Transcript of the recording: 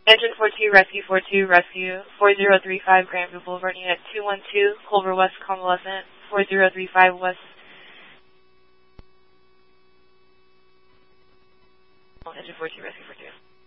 Engine 42, Rescue 42, Rescue 4035 Grandview Boulevard, Unit 212, Culver West, Convalescent, 4035 West. Engine 42, Rescue 42.